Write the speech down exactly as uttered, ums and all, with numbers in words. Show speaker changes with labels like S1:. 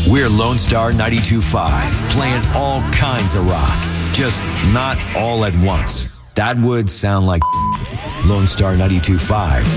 S1: We're Lone Star ninety-two point five, playing all kinds of rock, just not all at once. That would sound like Lone Star ninety-two point five.